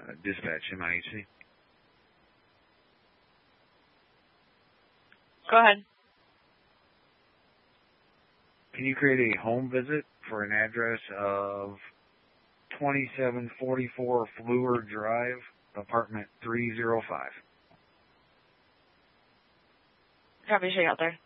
Dispatch, MIHC. Go ahead. Can you create a home visit for an address of 2744 Fleur Drive, apartment 305? Copy, show you out there.